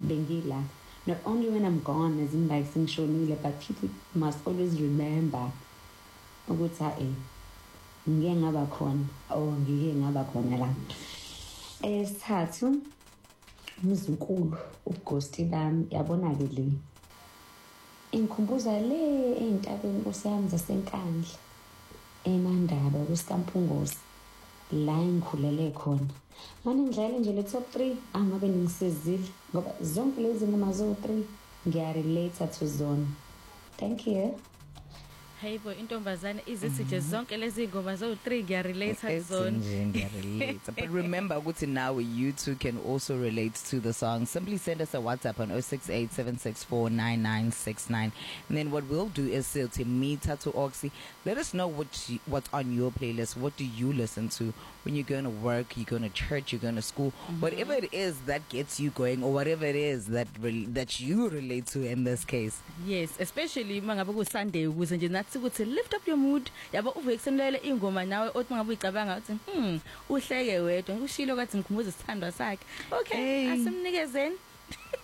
bengila. Not only when I'm gone, as in like singishonile, but people must always remember ukuthi ngike ngaba khona or ngike ngaba khona la. Esithathu umzinkulu uGhosti bami yabona ke le. Ingikhumbuza le eintabeni nkosiyami zasenkandla eMandaba kweSkampungosi la engikhulele khona. Manje ngidlale nje le top 3 angabe ningisizile ngoba zonke lezi ngoma zo3 ngiyarelate to zone. Thank you. Hey boy, intombazane izithi nje zonke lezi ngoma zo3 ngiyarelate zone. But remember ukuthi now you too can also relate to the song. Simply send us a WhatsApp on 0687649969. And then what we'll do is to meet Tatu Oxy. Let us know what's on your playlist. What do you listen to when you're going to work, you're going to church, you're going to school, whatever it is that gets you going, or whatever it is that you relate to in this case. Yes, especially mangabe ku Sunday ukuze nje nathi ukuthi lift up your mood. Yabo uvuke kusemlele ingoma nawe othi mangabe uyicabanga uthi uhleke wedwa ushilo kathi ngikhumbuza isithandwa sakhe. Okay, asimnikezeni.